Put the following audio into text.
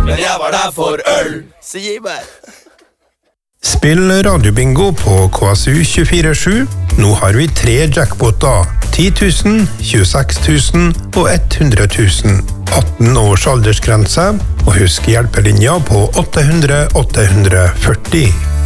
men jeg var der for øl. Så gi meg. Spill radiobingo på KSU247. Nå har vi 3 jackpoter. 10 000, 26 000 og 100 000. 18 års aldersgrense, og husk hjelpelinja på 800 840.